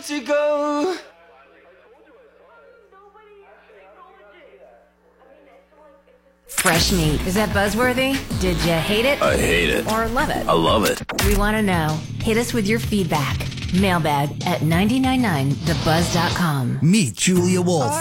have to go. Fresh meat. Is that buzzworthy? Did you hate it? I hate it. Or love it? I love it. We want to know. Hit us with your feedback. Mailbag at 999thebuzz.com. Meet Julia Wolf.